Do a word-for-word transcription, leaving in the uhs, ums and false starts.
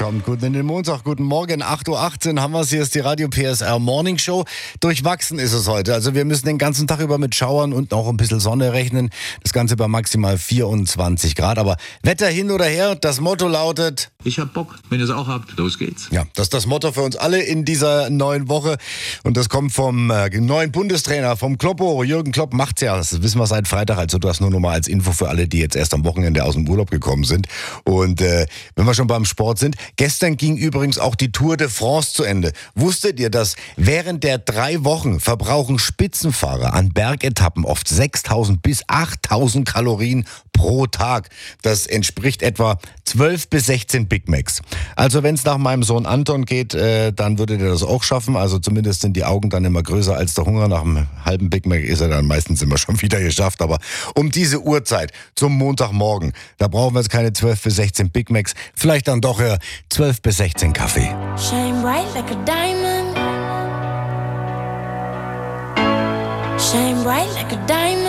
Kommt gut in den Montag. Guten Morgen, acht Uhr achtzehn haben wir es. Hier ist die Radio P S R Morning Show. Durchwachsen ist es heute. Also wir müssen den ganzen Tag über mit Schauern und auch ein bisschen Sonne rechnen. Das Ganze bei maximal vierundzwanzig Grad. Aber Wetter hin oder her, das Motto lautet... Ich hab Bock. Wenn ihr es auch habt, los geht's. Ja, das ist das Motto für uns alle in dieser neuen Woche. Und das kommt vom äh, neuen Bundestrainer, vom Kloppo. Jürgen Klopp macht's ja. Das wissen wir seit Freitag. Also das nur noch mal als Info für alle, die jetzt erst am Wochenende aus dem Urlaub gekommen sind. Und äh, wenn wir schon beim Sport sind, gestern ging übrigens auch die Tour de France zu Ende. Wusstet ihr, dass während der drei Wochen verbrauchen Spitzenfahrer an Bergetappen oft sechstausend bis achttausend Kalorien pro Tag? Das entspricht etwa zwölf bis sechzehn Big Macs. Also wenn es nach meinem Sohn Anton geht, äh, dann würde der das auch schaffen. Also zumindest sind die Augen dann immer größer als der Hunger. Nach einem halben Big Mac ist er dann meistens immer schon wieder geschafft. Aber um diese Uhrzeit zum Montagmorgen, da brauchen wir jetzt keine zwölf bis sechzehn Big Macs. Vielleicht dann doch äh, zwölf bis sechzehn Kaffee. Shine bright like a diamond. Shine bright like a diamond.